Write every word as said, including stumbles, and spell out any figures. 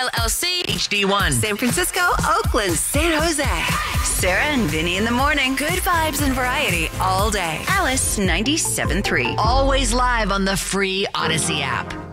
Kyle L C, H D one. San Francisco, Oakland, San Jose. Sarah and Vinny in the morning. Good vibes and variety all day. Alice ninety-seven point three. Always live on the free Odyssey app.